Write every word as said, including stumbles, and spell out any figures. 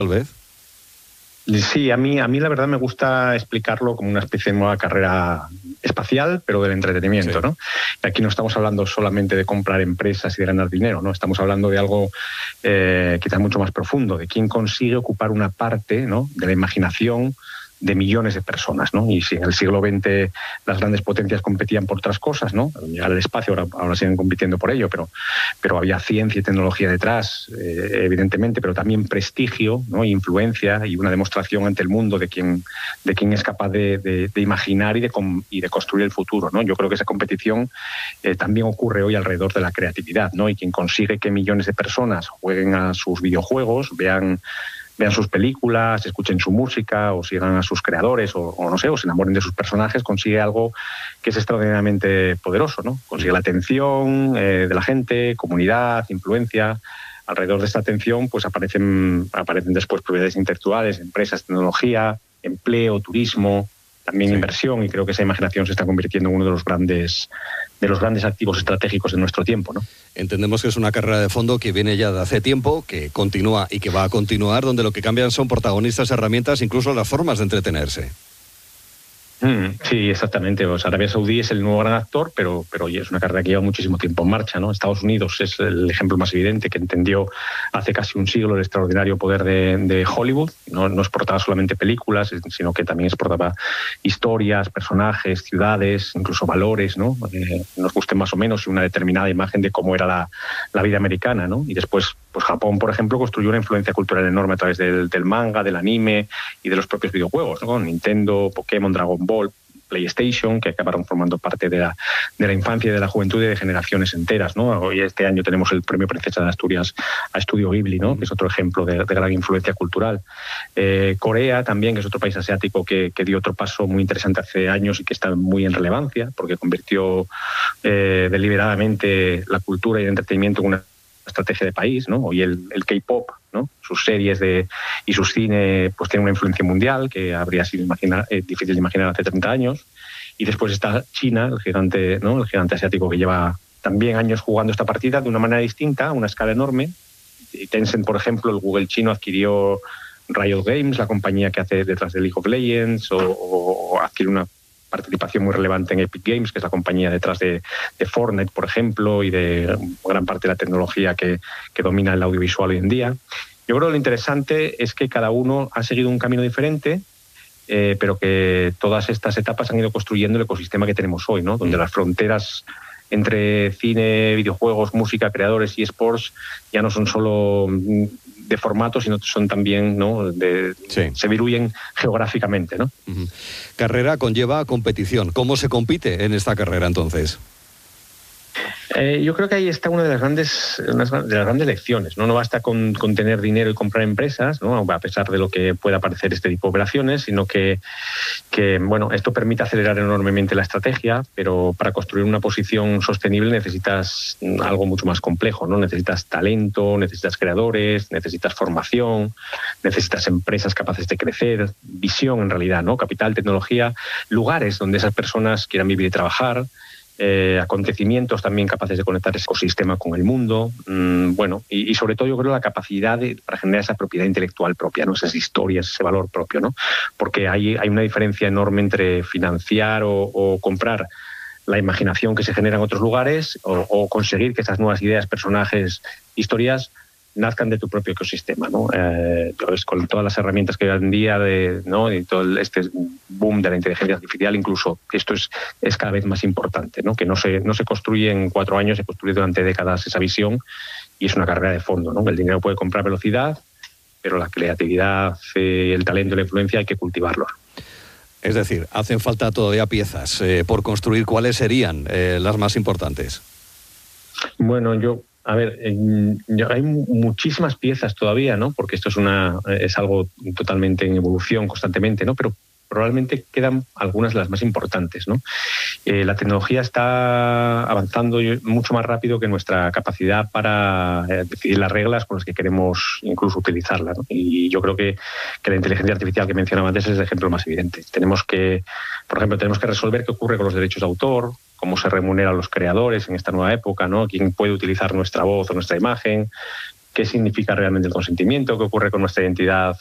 tal vez. Sí, a mí, a mí la verdad me gusta explicarlo como una especie de nueva carrera espacial, pero del entretenimiento, sí. ¿no? Y aquí no estamos hablando solamente de comprar empresas y de ganar dinero, ¿no? Estamos hablando de algo eh, quizás mucho más profundo, de quién consigue ocupar una parte, ¿no?, de la imaginación de millones de personas, ¿no? Y si en el siglo veinte las grandes potencias competían por otras cosas, ¿no? Llegar al espacio, ahora, ahora siguen compitiendo por ello, pero, pero había ciencia y tecnología detrás, eh, evidentemente, pero también prestigio, ¿no?, influencia y una demostración ante el mundo de quién, de quién es capaz de, de, de imaginar y de, y de construir el futuro, ¿no? Yo creo que esa competición eh, también ocurre hoy alrededor de la creatividad, ¿no? Y quien consigue que millones de personas jueguen a sus videojuegos, vean vean sus películas, escuchen su música o sigan a sus creadores o, o no sé, o se enamoren de sus personajes, consigue algo que es extraordinariamente poderoso, ¿no? Consigue la atención eh, de la gente, comunidad, influencia. Alrededor de esta atención pues aparecen, aparecen después propiedades intelectuales, empresas, tecnología, empleo, turismo, también sí. inversión, y creo que esa imaginación se está convirtiendo en uno de los grandes de los grandes activos estratégicos de nuestro tiempo, ¿no? Entendemos que es una carrera de fondo que viene ya de hace tiempo, que continúa y que va a continuar, donde lo que cambian son protagonistas, herramientas, incluso las formas de entretenerse. Mm, sí, exactamente. Pues Arabia Saudí es el nuevo gran actor, pero, pero oye, es una carrera que lleva muchísimo tiempo en marcha, ¿no? Estados Unidos es el ejemplo más evidente, que entendió hace casi un siglo el extraordinario poder de, de Hollywood. No, no exportaba solamente películas, sino que también exportaba historias, personajes, ciudades, incluso valores, ¿no? Eh, nos guste más o menos una determinada imagen de cómo era la, la vida americana, ¿no? Y después, pues Japón, por ejemplo, construyó una influencia cultural enorme a través del, del manga, del anime y de los propios videojuegos, ¿no? Nintendo, Pokémon, Dragon Ball, PlayStation, que acabaron formando parte de la, de la infancia y de la juventud y de generaciones enteras, ¿no? Hoy este año tenemos el premio Princesa de Asturias a Estudio Ghibli, ¿no? Que es otro ejemplo de, de gran influencia cultural. Eh, Corea también, que es otro país asiático que, que dio otro paso muy interesante hace años y que está muy en relevancia, porque convirtió eh, deliberadamente la cultura y el entretenimiento en una estrategia de país, ¿no? Hoy el, el K-pop, ¿no? Sus series de, y sus cine pues tienen una influencia mundial que habría sido imaginar, eh, difícil de imaginar hace treinta años. Y después está China, el gigante, ¿no? El gigante asiático que lleva también años jugando esta partida de una manera distinta, a una escala enorme. Tencent, por ejemplo, el Google chino adquirió Riot Games, la compañía que hace detrás de League of Legends, o, o, o adquirió una participación muy relevante en Epic Games, que es la compañía detrás de, de Fortnite, por ejemplo, y de gran parte de la tecnología que, que domina el audiovisual hoy en día. Yo creo que lo interesante es que cada uno ha seguido un camino diferente, eh, pero que todas estas etapas han ido construyendo el ecosistema que tenemos hoy, ¿no? Donde mm. las fronteras entre cine, videojuegos, música, creadores y esports ya no son solo de formato, sino son también, ¿no? De, sí. se diluyen geográficamente, ¿no? Uh-huh. Carrera conlleva competición. ¿Cómo se compite en esta carrera entonces? Eh, yo creo que ahí está una de las grandes, una de las grandes lecciones, ¿no? No basta con, con tener dinero y comprar empresas, ¿no? A pesar de lo que pueda parecer este tipo de operaciones, sino que, que bueno, esto permite acelerar enormemente la estrategia, pero para construir una posición sostenible necesitas algo mucho más complejo, ¿no? Necesitas talento, necesitas creadores, necesitas formación, necesitas empresas capaces de crecer, visión en realidad, ¿no? Capital, tecnología, lugares donde esas personas quieran vivir y trabajar. Eh, acontecimientos también capaces de conectar ese ecosistema con el mundo, mm, bueno, y, y sobre todo yo creo la capacidad de, para generar esa propiedad intelectual propia, ¿no? Esas historias, ese valor propio, ¿no? Porque hay, hay una diferencia enorme entre financiar o, o comprar la imaginación que se genera en otros lugares o, o conseguir que estas nuevas ideas, personajes, historias nazcan de tu propio ecosistema, ¿no? Eh, pues con todas las herramientas que hoy en día, de, ¿no? Y todo este boom de la inteligencia artificial, incluso esto es, es cada vez más importante, ¿no? Que no se, no se construye en cuatro años, se construye durante décadas esa visión, y es una carrera de fondo, ¿no? El dinero puede comprar velocidad, pero la creatividad, eh, el talento y la influencia hay que cultivarlos. Es decir, hacen falta todavía piezas eh, por construir. ¿Cuáles serían eh, las más importantes? Bueno, yo A ver, eh, hay muchísimas piezas todavía, ¿no? Porque esto es una es algo totalmente en evolución constantemente, ¿no? Pero probablemente quedan algunas de las más importantes, ¿no? Eh, la tecnología está avanzando mucho más rápido que nuestra capacidad para eh, decidir las reglas con las que queremos incluso utilizarla, ¿no? Y yo creo que, que la inteligencia artificial que mencionaba antes es el ejemplo más evidente. Tenemos que, por ejemplo, tenemos que resolver qué ocurre con los derechos de autor, cómo se remunera a los creadores en esta nueva época, ¿no? Quién puede utilizar nuestra voz o nuestra imagen, qué significa realmente el consentimiento, qué ocurre con nuestra identidad